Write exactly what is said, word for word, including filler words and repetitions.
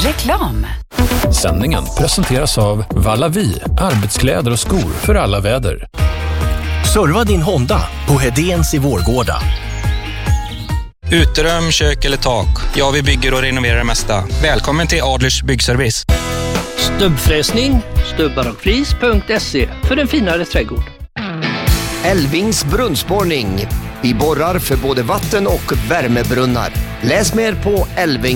Reklam. Sändningen presenteras av Vallavi, arbetskläder och skor för alla väder. Serva din Honda på Hedéns i Vårgårda. Uterum, kök eller tak. Ja, vi bygger och renoverar det mesta. Välkommen till Adlers byggservice. Stubbfräsning, stubbar och flis punkt se för en finare trädgård. Älvings brunnsborrning. Vi borrar för både vatten och värmebrunnar. Läs mer på Älving.